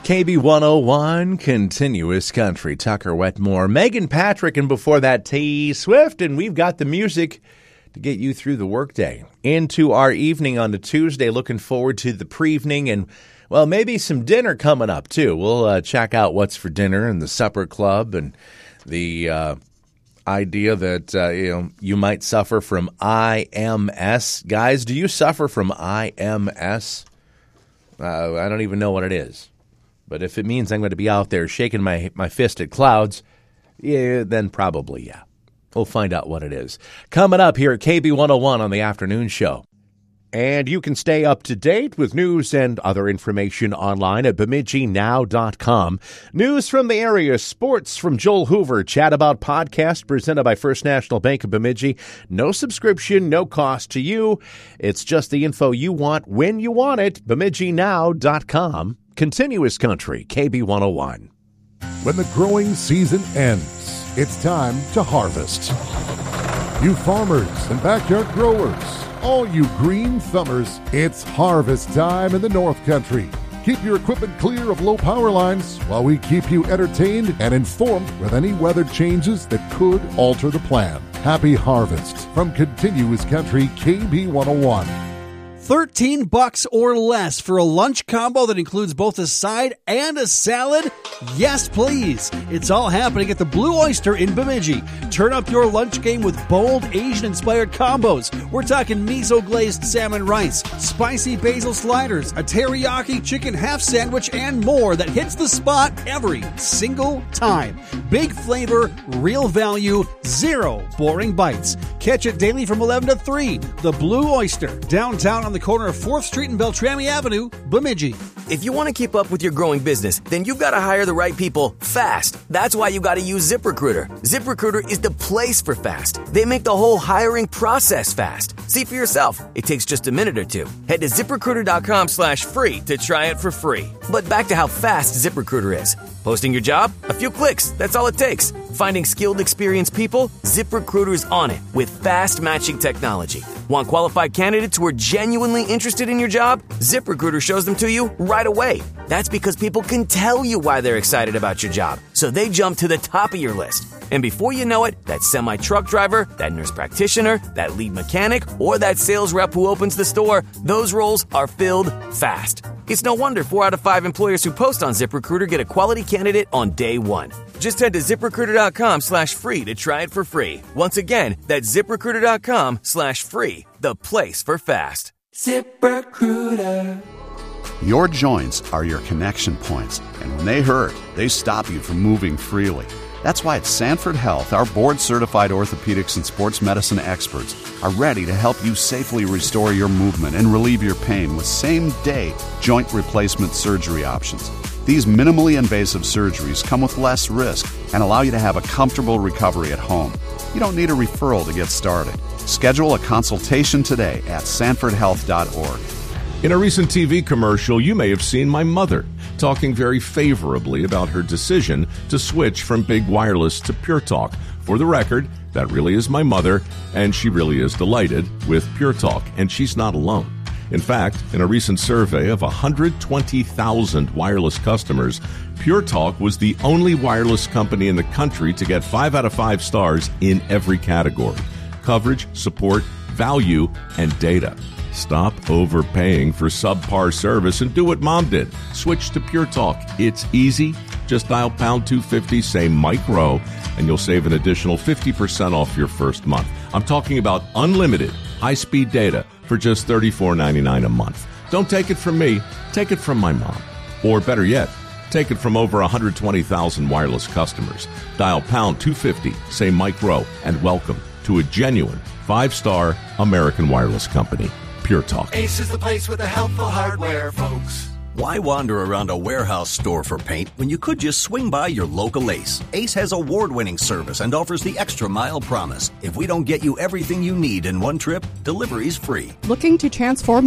KB 101, Continuous Country. Tucker Wetmore, Megan Patrick, and before that, T. Swift. And we've got the music to get you through the workday into our evening on a Tuesday. Looking forward to the pre-evening and, well, maybe some dinner coming up, too. We'll check out what's for dinner in the supper club and the idea that, you might suffer from IMS. Guys, do you suffer from IMS? I don't even know what it is. But if it means I'm going to be out there shaking my fist at clouds, yeah, then probably, yeah. We'll find out what it is. Coming up here at KB 101 on the afternoon show. And you can stay up to date with news and other information online at BemidjiNow.com. News from the area, sports from Joel Hoover, Chat About podcast presented by First National Bank of Bemidji. No subscription, no cost to you. It's just the info you want when you want it. BemidjiNow.com. Continuous Country, KB 101. When the growing season ends, it's time to harvest. You farmers and backyard growers, all you green thumbers, it's harvest time in the North Country. Keep your equipment clear of low power lines while we keep you entertained and informed with any weather changes that could alter the plan. Happy harvest from Continuous Country, KB 101. $13 or less for a lunch combo that includes both a side and a salad? Yes, please. It's all happening at the Blue Oyster in Bemidji. Turn up your lunch game with bold Asian-inspired combos. We're talking miso-glazed salmon rice, spicy basil sliders, a teriyaki chicken half sandwich, and more that hits the spot every single time. Big flavor, real value, zero boring bites. Catch it daily from 11 to 3. The Blue Oyster, downtown on the corner of 4th Street and Beltrami Avenue, Bemidji. If you want to keep up with your growing business, then you've got to hire the right people fast. That's why you got to use ZipRecruiter. ZipRecruiter is the place for fast. They make the whole hiring process fast. See for yourself. It takes just a minute or two. Head to ZipRecruiter.com/free to try it for free. But back to how fast ZipRecruiter is. Posting your job? A few clicks. That's all it takes. Finding skilled, experienced people? ZipRecruiter's on it with fast matching technology. Want qualified candidates who are genuinely interested in your job? ZipRecruiter shows them to you right away. That's because people can tell you why they're excited about your job, so they jump to the top of your list. And before you know it, that semi-truck driver, that nurse practitioner, that lead mechanic, or that sales rep who opens the store, those roles are filled fast. It's no wonder 4 out of 5 employers who post on ZipRecruiter get a quality candidate on day one. Just head to ZipRecruiter.com/free to try it for free. Once again, that's ZipRecruiter.com/free, the place for fast. ZipRecruiter. Your joints are your connection points, and when they hurt, they stop you from moving freely. That's why at Sanford Health, our board-certified orthopedics and sports medicine experts are ready to help you safely restore your movement and relieve your pain with same-day joint replacement surgery options. These minimally invasive surgeries come with less risk and allow you to have a comfortable recovery at home. You don't need a referral to get started. Schedule a consultation today at sanfordhealth.org. In a recent TV commercial, you may have seen my mother talking very favorably about her decision to switch from Big Wireless to Pure Talk. For the record, that really is my mother, and she really is delighted with Pure Talk, and she's not alone. In fact, in a recent survey of 120,000 wireless customers, Pure Talk was the only wireless company in the country to get 5 out of 5 stars in every category: coverage, support, value, and data. Stop overpaying for subpar service and do what Mom did. Switch to Pure Talk. It's easy. Just dial pound 250, say Mike Rowe, and you'll save an additional 50% off your first month. I'm talking about unlimited high-speed data for just $34.99 a month. Don't take it from me. Take it from my mom. Or better yet, take it from over 120,000 wireless customers. Dial pound 250, say Mike Rowe, and welcome to a genuine 5-star American wireless company. Pure Talk. Ace is the place with the helpful hardware, folks. Why wander around a warehouse store for paint when you could just swing by your local Ace? Ace has award-winning service and offers the extra mile promise. If we don't get you everything you need in one trip, delivery's free. Looking to transform